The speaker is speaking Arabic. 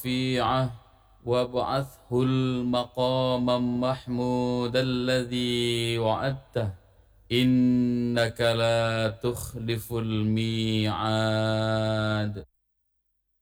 رفيعه وابعثه المقام المحمود الذي وعدته إنك لا تخلف الميعاد.